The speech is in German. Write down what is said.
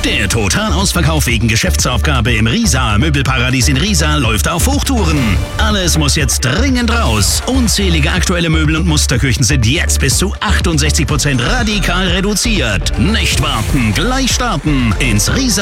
Der Totalausverkauf wegen Geschäftsaufgabe im Riesa Möbelparadies in Riesa läuft auf Hochtouren. Alles muss jetzt dringend raus. Unzählige aktuelle Möbel und Musterküchen sind jetzt bis zu 68% radikal reduziert. Nicht warten, gleich starten ins Riesa